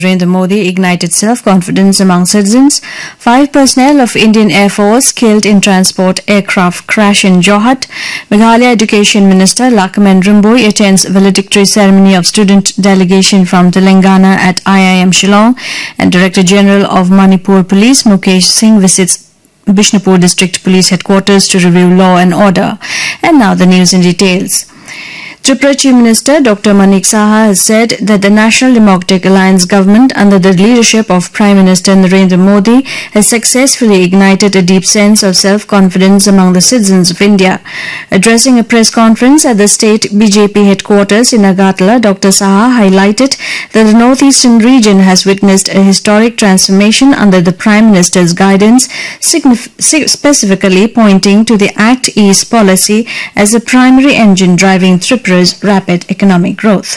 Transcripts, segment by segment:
Narendra Modi ignited self-confidence among citizens. 5 personnel of Indian Air Force killed in transport aircraft crash in Johat. Meghalaya Education Minister Lachman Rimboy attends valedictory ceremony of student delegation from Telangana at IIM Shillong, and Director General of Manipur Police Mukesh Singh visits Bishnupur District Police Headquarters to review law and order. And now the news in details. Tripura Chief Minister Dr. Manik Saha has said that the National Democratic Alliance government under the leadership of Prime Minister Narendra Modi has successfully ignited a deep sense of self-confidence among the citizens of India. Addressing a press conference at the state BJP headquarters in Agartala, Dr. Saha highlighted that the northeastern region has witnessed a historic transformation under the Prime Minister's guidance, specifically pointing to the Act East policy as the primary engine driving Tripura's rapid economic growth.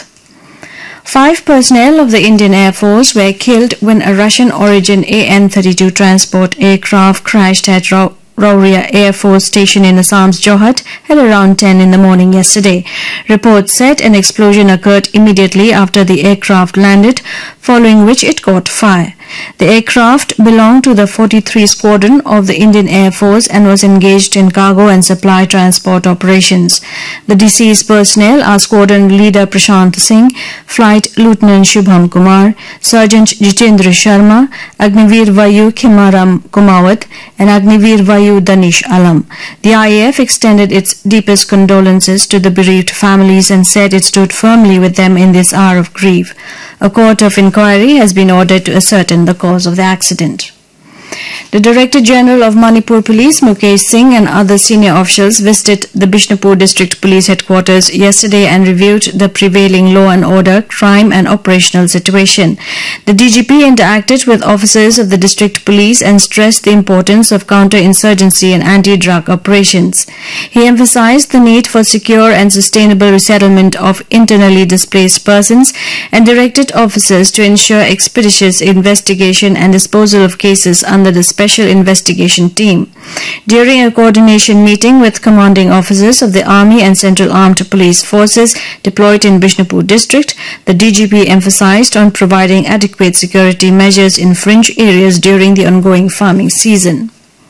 5 personnel of the Indian Air Force were killed when a Russian-origin AN-32 transport aircraft crashed at Rauria Air Force Station in Assam's Johat at around 10 in the morning yesterday. Reports said an explosion occurred immediately after the aircraft landed, following which it caught fire. The aircraft belonged to the 43 Squadron of the Indian Air Force and was engaged in cargo and supply transport operations. The deceased personnel are Squadron Leader Prashant Singh, Flight Lieutenant Shubham Kumar, Sergeant Jitendra Sharma, Agnivir Vayu Khimaram Kumawat, and Agnivir Vayu Danish Alam. The IAF extended its deepest condolences to the bereaved families and said it stood firmly with them in this hour of grief. A court of inquiry has been ordered to ascertain the cause of the accident. The Director General of Manipur Police, Mukesh Singh, and other senior officials visited the Bishnupur District Police Headquarters yesterday and reviewed the prevailing law and order, crime and operational situation. The DGP interacted with officers of the District Police and stressed the importance of counter-insurgency and anti-drug operations. He emphasized the need for secure and sustainable resettlement of internally displaced persons and directed officers to ensure expeditious investigation and disposal of cases under the Special Investigation Team. During a coordination meeting with commanding officers of the Army and Central Armed Police Forces deployed in Bishnupur District, the DGP emphasized on providing adequate security measures in fringe areas during the ongoing farming season.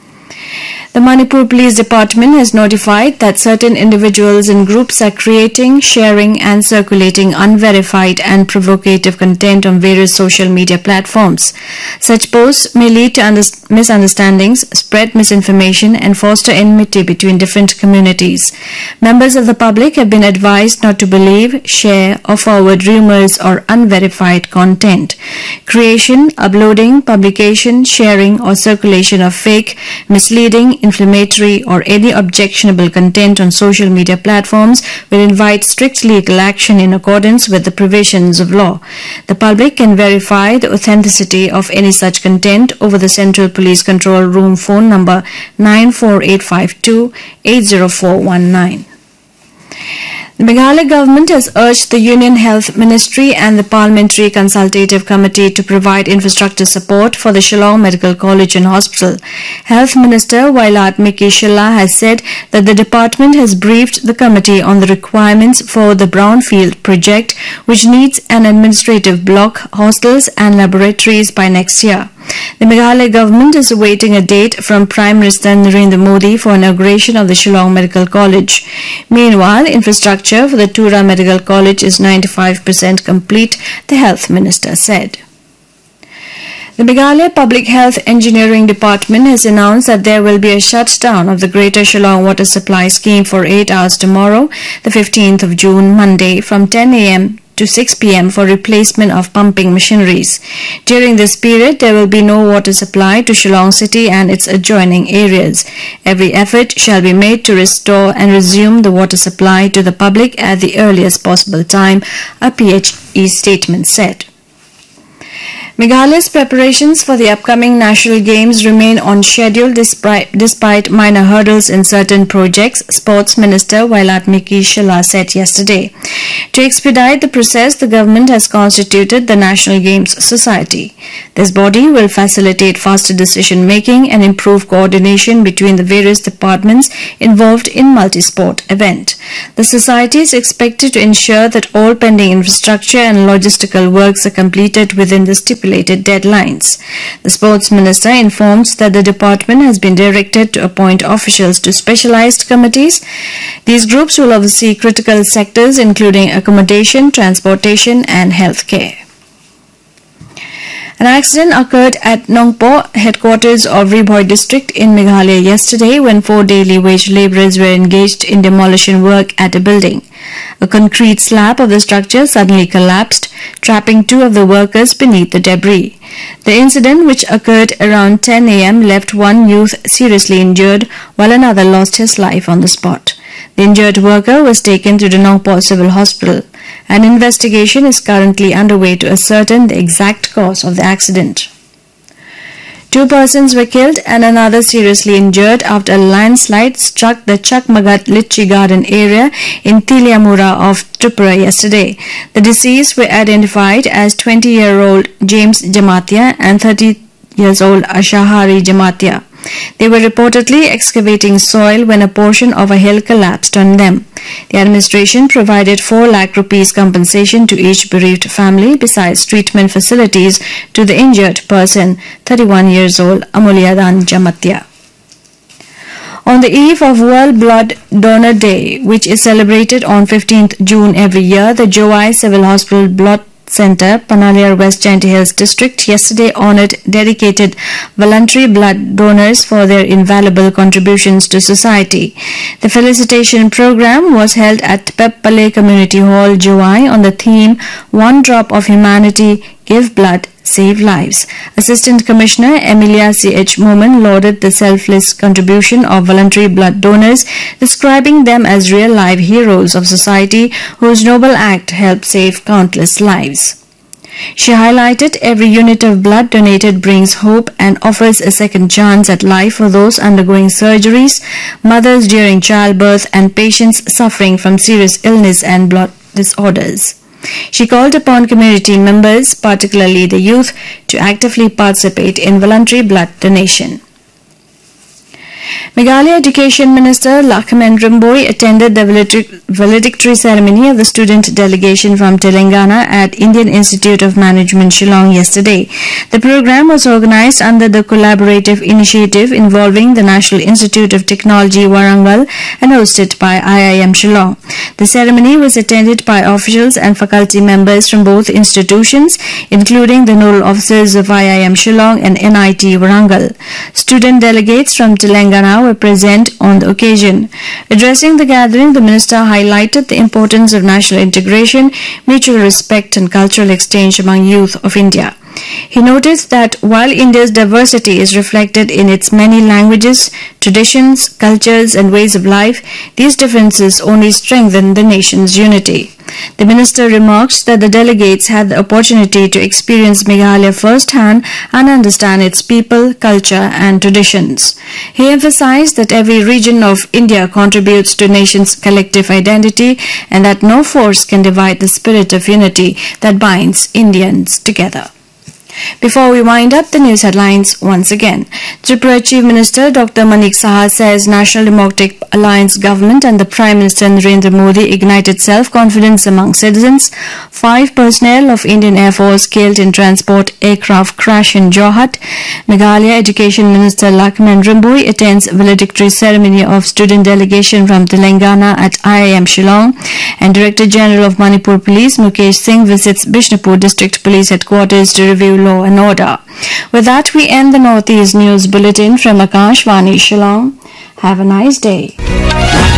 The Manipur Police Department has notified that certain individuals and groups are creating, sharing and circulating unverified and provocative content on various social media platforms. Such posts may lead to misunderstandings, spread misinformation and foster enmity between different communities. Members of the public have been advised not to believe, share or forward rumors or unverified content. Creation, uploading, publication, sharing or circulation of fake, misleading, inflammatory or any objectionable content on social media platforms will invite strict legal action in accordance with the provisions of law. The public can verify the authenticity of any such content over the Central Police Control Room phone number 94852 80419. The Meghalaya government has urged the Union Health Ministry and the Parliamentary Consultative Committee to provide infrastructure support for the Shillong Medical College and Hospital. Health Minister Wailat Miki Shilla has said that the department has briefed the committee on the requirements for the Brownfield project, which needs an administrative block, hostels and laboratories by next year. The Meghalaya government is awaiting a date from Prime Minister Narendra Modi for inauguration of the Shillong Medical College. Meanwhile, infrastructure for the Tura Medical College is 95% complete, the Health Minister said. The Meghalaya Public Health Engineering Department has announced that there will be a shutdown of the Greater Shillong Water Supply Scheme for 8 hours tomorrow, the 15th of June, Monday, from 10 a.m. to 6 p.m. for replacement of pumping machineries. During this period, there will be no water supply to Shillong City and its adjoining areas. Every effort shall be made to restore and resume the water supply to the public at the earliest possible time, a PHE statement said. Meghalaya's preparations for the upcoming national games remain on schedule despite minor hurdles in certain projects, Sports Minister Vailatmiki Shila said yesterday. To expedite the process, the government has constituted the National Games Society. This body will facilitate faster decision-making and improve coordination between the various departments involved in multi-sport event. The society is expected to ensure that all pending infrastructure and logistical works are completed within the stipulated deadlines. The Sports Minister informs that the department has been directed to appoint officials to specialized committees. These groups will oversee critical sectors including accommodation, transportation and healthcare. An accident occurred at Nongpo, headquarters of Ribhoi district in Meghalaya yesterday when 4 daily wage labourers were engaged in demolition work at a building. A concrete slab of the structure suddenly collapsed, trapping 2 of the workers beneath the debris. The incident, which occurred around 10 a.m., left one youth seriously injured while another lost his life on the spot. The injured worker was taken to the Nongpo Civil Hospital. An investigation is currently underway to ascertain the exact cause of the accident. 2 persons were killed and another seriously injured after a landslide struck the Chakmagat Litchi Garden area in Tiliamura of Tripura yesterday. The deceased were identified as 20-year-old James Jamatia and 30-year-old Ashahari Jamatia. They were reportedly excavating soil when a portion of a hill collapsed on them. The administration provided 4 lakh rupees compensation to each bereaved family besides treatment facilities to the injured person, 31 years old Amulyadan Jamatia. On the eve of World Blood Donor Day, which is celebrated on 15th June every year, the Jowai Civil Hospital Blood Center, Panaliar West Jainti Hills District, yesterday honored dedicated voluntary blood donors for their invaluable contributions to society. The felicitation program was held at Peppale Community Hall, Jowai, on the theme One Drop of Humanity, Give Blood, Save Lives. Assistant Commissioner Emilia C.H. Moman lauded the selfless contribution of voluntary blood donors, describing them as real-life heroes of society whose noble act helped save countless lives. She highlighted every unit of blood donated brings hope and offers a second chance at life for those undergoing surgeries, mothers during childbirth, and patients suffering from serious illness and blood disorders. She called upon community members, particularly the youth, to actively participate in voluntary blood donation. Meghalaya Education Minister Lakhmen Rimboi attended the valedictory ceremony of the student delegation from Telangana at Indian Institute of Management, Shillong yesterday. The program was organized under the collaborative initiative involving the National Institute of Technology, Warangal, and hosted by IIM Shillong. The ceremony was attended by officials and faculty members from both institutions, including the nodal officers of IIM Shillong and NIT Warangal. Student delegates from Telangana were present on the occasion. Addressing the gathering, the minister highlighted the importance of national integration, mutual respect and cultural exchange among youth of India. He noted that while India's diversity is reflected in its many languages, traditions, cultures and ways of life, these differences only strengthen the nation's unity. The minister remarked that the delegates had the opportunity to experience Meghalaya firsthand and understand its people, culture and traditions. He emphasized that every region of India contributes to the nation's collective identity and that no force can divide the spirit of unity that binds Indians together. Before we wind up, the news headlines once again. Tripura Chief Minister Dr. Manik Saha says National Democratic Alliance government and the Prime Minister Narendra Modi ignited self-confidence among citizens. 5 personnel of Indian Air Force killed in transport aircraft crash in Jorhat. Meghalaya Education Minister Lakhmen Rimboi attends valedictory ceremony of student delegation from Telangana at IIM Shillong. And Director General of Manipur Police Mukesh Singh visits Bishnupur District Police Headquarters to review law and order. With that, we end the Northeast News Bulletin from Akashvani Shillong. Have a nice day.